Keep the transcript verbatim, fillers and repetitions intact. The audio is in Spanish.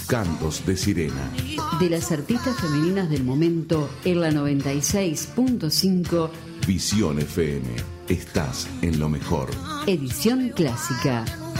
Cantos de Sirena. De las artistas femeninas del momento en la noventa y seis punto cinco. Visión F M. Estás en lo mejor. Edición clásica.